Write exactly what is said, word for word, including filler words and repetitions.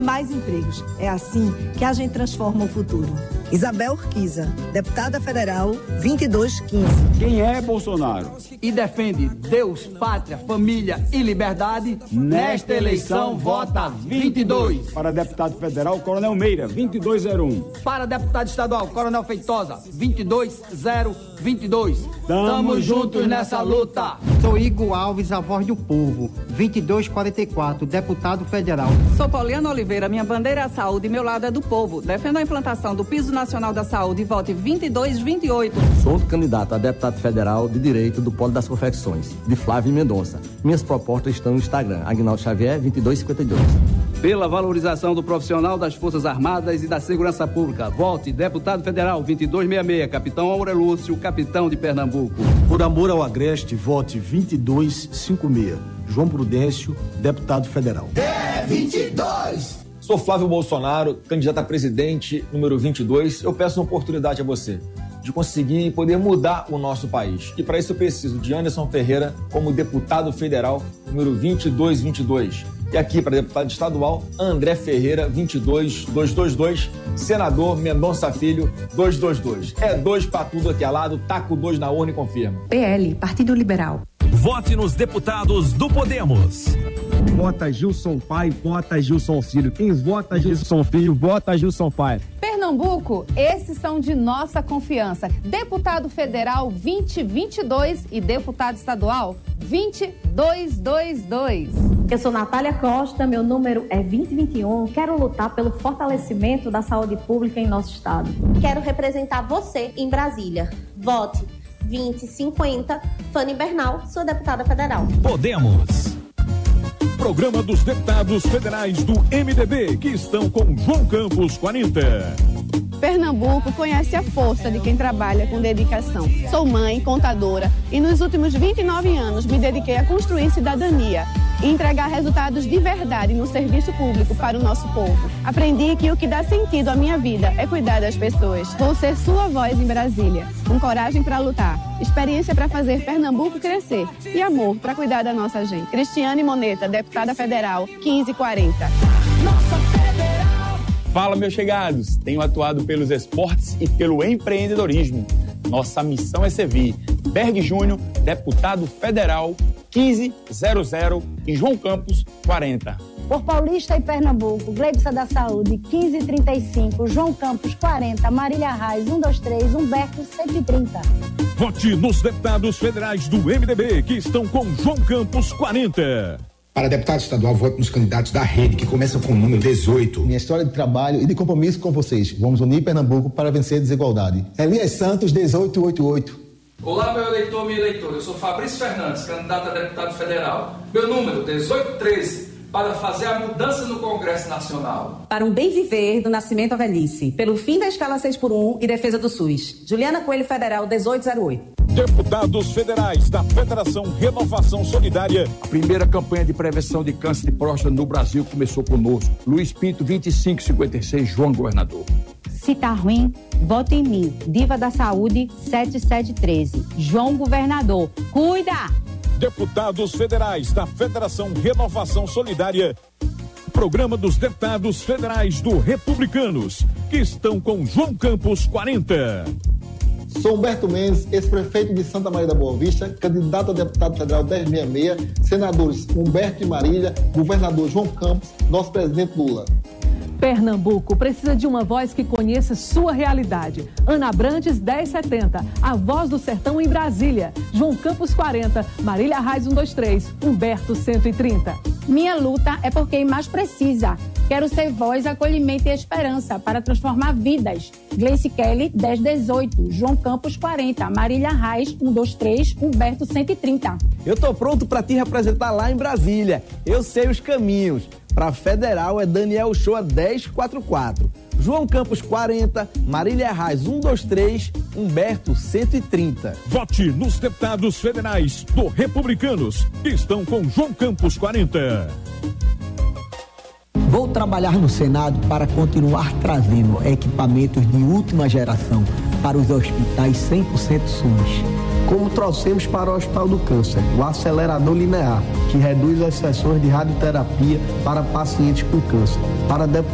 mais empregos. É assim que a gente transforma o futuro. Isabel Urquiza, deputada federal, vinte e dois quinze. Quem é Bolsonaro e defende Deus, pátria, família e liberdade, nesta eleição vota vinte e dois. Para deputado federal, Coronel Meira, vinte e dois zero um. Para deputado estadual, Coronel Feitosa, vinte e dois zero vinte e dois. Tamo, Tamo juntos nessa luta. Sou Igor Alves, a voz do povo, vinte e dois quarenta e quatro, deputado federal. Sou Poliana Oliveira, minha bandeira é a saúde e meu lado é do povo. Defendo a implantação do Piso Nacional da Saúde e vote vinte e dois vinte e oito. Sou candidato a deputado federal de Direito do Polo das Confecções, de Flávio Mendonça. Minhas propostas estão no Instagram, Aguinaldo Xavier, vinte e dois cinquenta e dois. Pela valorização do profissional das Forças Armadas e da Segurança Pública, vote deputado federal vinte e dois sessenta e seis, capitão Aurelúcio, capitão de Pernambuco. Por amor ao Agreste, vote vinte e dois cinquenta e seis, João Prudêncio, deputado federal. É vinte e dois. Sou Flávio Bolsonaro, candidato a presidente número vinte e dois. Eu peço uma oportunidade a você de conseguir poder mudar o nosso país. E para isso eu preciso de Anderson Ferreira como deputado federal número vinte e dois vinte e dois. E aqui para deputado estadual, André Ferreira, vinte e dois dois dois dois, senador Mendonça Filho, dois dois dois. É dois para tudo aqui ao lado, taco dois na urna e confirma. P L, Partido Liberal. Vote nos deputados do Podemos. Vota Gilson Pai, vota Gilson Filho. Quem vota Gilson Filho, vota Gilson Pai. Pernambuco, esses são de nossa confiança. Deputado federal vinte vinte e dois e deputado estadual vinte dois dois dois. Eu sou Natália Costa, meu número é vinte vinte e um. Quero lutar pelo fortalecimento da saúde pública em nosso estado. Quero representar você em Brasília. Vote vinte cinquenta, Fanny Bernal, sou deputada federal. Podemos. Programa dos Deputados Federais do M D B, que estão com João Campos quarenta. Pernambuco conhece a força de quem trabalha com dedicação. Sou mãe, contadora e nos últimos vinte e nove anos me dediquei a construir cidadania e entregar resultados de verdade no serviço público para o nosso povo. Aprendi que o que dá sentido à minha vida é cuidar das pessoas. Vou ser sua voz em Brasília, com coragem para lutar, experiência para fazer Pernambuco crescer e amor para cuidar da nossa gente. Cristiane Moneta, deputada federal, quinze quarenta. Nossa Federal. Fala, meus chegados. Tenho atuado pelos esportes e pelo empreendedorismo. Nossa missão é servir. Berg Júnior, deputado federal, quinze zero zero, em João Campos quarenta. Por Paulista e Pernambuco, Gleibsa da Saúde, quinze trinta e cinco, João Campos quarenta, Marília Reis, um dois três, Humberto cento e trinta. Vote nos deputados federais do M D B, que estão com João Campos quarenta. Para deputado estadual, voto nos candidatos da rede, que começam com o número dezoito. Minha história de trabalho e de compromisso com vocês. Vamos unir Pernambuco para vencer a desigualdade. Elias Santos, dezoito oitenta e oito. Olá, meu eleitor, minha eleitora. Eu sou Fabrício Fernandes, candidato a deputado federal. Meu número, dezoito treze, para fazer a mudança no Congresso Nacional. Para um bem viver do nascimento à velhice, pelo fim da escala seis por um e defesa do SUS. Juliana Coelho Federal, dezoito zero oito. Deputados federais da Federação Renovação Solidária. A primeira campanha de prevenção de câncer de próstata no Brasil começou conosco. Luiz Pinto, vinte e cinco cinquenta e seis, João Governador. Se tá ruim, vote em mim. Diva da Saúde, setenta e sete treze, João Governador. Cuida! Deputados federais da Federação Renovação Solidária. Programa dos Deputados Federais do Republicanos, que estão com João Campos quarenta. Sou Humberto Mendes, ex-prefeito de Santa Maria da Boa Vista, candidato a deputado federal dez sessenta e seis, senadores Humberto e Marília, governador João Campos, nosso presidente Lula. Pernambuco precisa de uma voz que conheça sua realidade. Ana Abrantes, dez setenta, a voz do sertão em Brasília. João Campos quarenta, Marília Reis, um dois três, Humberto cento e trinta. Minha luta é por quem mais precisa. Quero ser voz, acolhimento e esperança para transformar vidas. Gleice Kelly, dez dezoito, João Campos quarenta, Marília Reis, um dois três, Humberto cento e trinta. Eu tô pronto para te representar lá em Brasília. Eu sei os caminhos. Para federal é Daniel Uchoa dez quarenta e quatro, João Campos quarenta, Marília Reis um dois três, Humberto cento e trinta. Vote nos deputados federais do Republicanos, que estão com João Campos quarenta. Vou trabalhar no Senado para continuar trazendo equipamentos de última geração para os hospitais cem por cento SUS. como trouxemos para o Hospital do Câncer, o acelerador linear, que reduz as sessões de radioterapia para pacientes com câncer. Para